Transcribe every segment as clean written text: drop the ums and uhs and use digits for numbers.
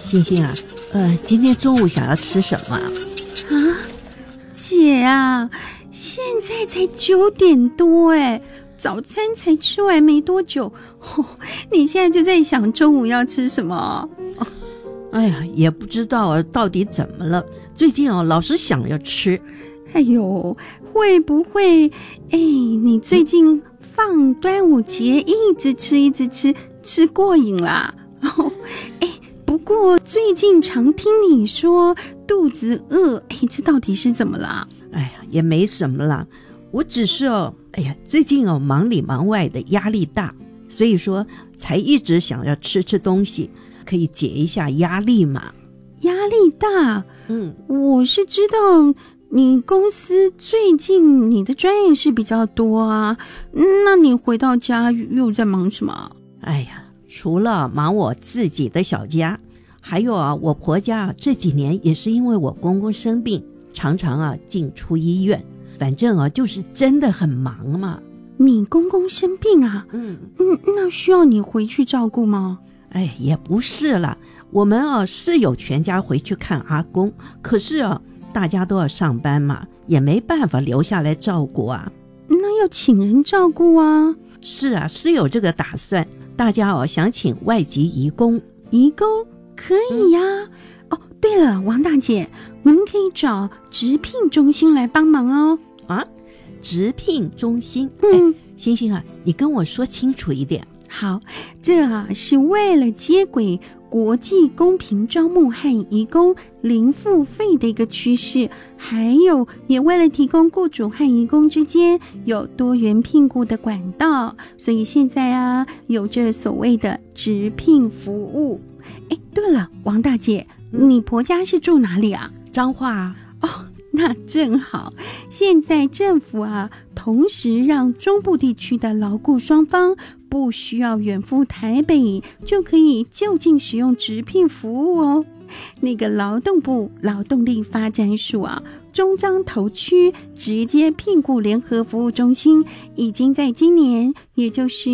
欣欣啊，今天中午想要吃什么啊？ 姐啊，现在才9点多哎，早餐才吃完没多久，你现在就在想中午要吃什么？ 哎呀，也不知道到底怎么了，最近老是想要吃。 哎呦，会不会你最近放端午节一直吃过瘾啦？不过最近常听你说肚子饿，这到底是怎么啦？ 哎呀，也没什么啦，我只是最近忙里忙外的压力大，所以说才一直想要吃东西，可以解一下压力嘛。 压力大？我是知道你公司最近你的专业是比较多啊，那你回到家又在忙什么？ 哎呀，除了忙我自己的小家，还有我婆家这几年也是因为我公公生病，常常进出医院，反正就是真的很忙嘛。 你公公生病啊？那需要你回去照顾吗？ 也不是啦，我们是有全家回去看阿公，可是大家都要上班嘛，也没办法留下来照顾啊。 那要请人照顾啊。 是啊，是有这个打算，大家想请外籍移工。 移工可以呀。对了，王大姐，我们可以找直聘中心来帮忙哦。 直聘中心？欣欣啊，你跟我说清楚一点。 好，这是为了接轨国际公平招募和移工零付费的一个趋势，还有也为了提供雇主和移工之间有多元聘雇的管道，所以现在有这所谓的直聘服务。对了，王大姐，你婆家是住哪里啊？ 彰化啊。 那正好，现在政府同时让中部地区的劳雇双方不需要远赴台北，就可以就近使用直聘服务哦。那个劳动部劳动力发展署中彰投区直接聘雇联合服务中心已经在今年，也就是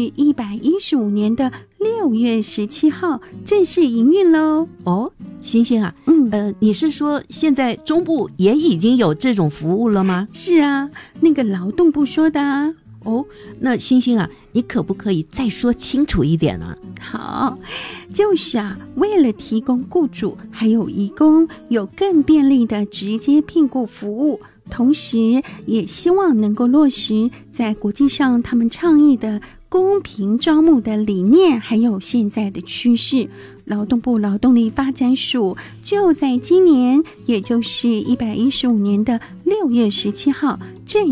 115年的6月17号正式营运咯。 欣欣啊，你是说现在中部也已经有这种服务了吗？ 是啊，那个劳动部说的啊。 那欣欣啊，你可不可以再说清楚一点呢？ 好，就是为了提供雇主还有移工有更便利的直接聘雇服务，同时也希望能够落实在国际上他们倡议的公平招募的理念，还有现在的趋势，劳动部劳动力发展署就在今年，也就是115年的6月17号正